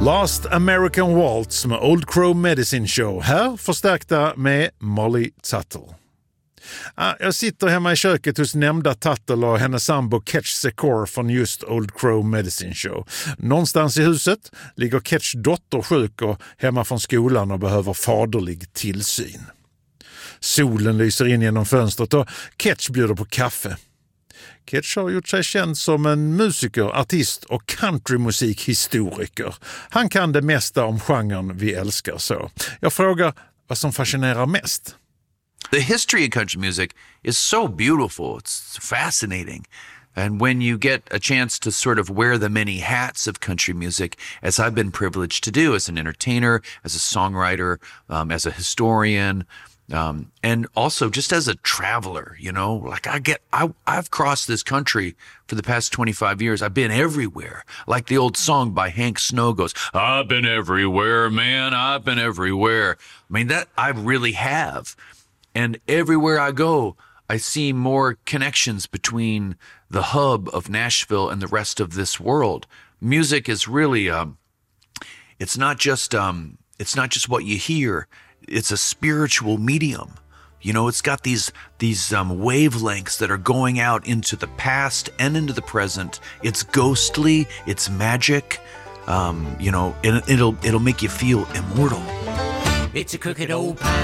Last American Waltz med Old Crow Medicine Show. Här förstärkta med Molly Tuttle. Jag sitter hemma i köket hos nämnda Tuttle och hennes sambo Ketch Secor från just Old Crow Medicine Show. Någonstans i huset ligger Ketchs dotter sjuk och hemma från skolan och behöver faderlig tillsyn. Solen lyser in genom fönstret och Ketch bjuder på kaffe. Ketch har gjort sig känd som en musiker, artist och countrymusikhistoriker. Han kan det mesta om genren vi älskar så. Jag frågar vad som fascinerar mest. The history of country music is so beautiful. It's fascinating. And when you get a chance to sort of wear the many hats of country music, as I've been privileged to do as an entertainer, as a songwriter, as a historian, and also just as a traveler, you know, like I've crossed this country for the past 25 years. I've been everywhere. Like the old song by Hank Snow goes, I've been everywhere, man. I've been everywhere. I mean, that I really have. And everywhere I go, I see more connections between the hub of Nashville and the rest of this world. Music is really, it's not just what you hear. It's a spiritual medium. You know, it's got these wavelengths that are going out into the past and into the present. It's ghostly. It's magic. You know, and it'll make you feel immortal. It's a crooked old pine.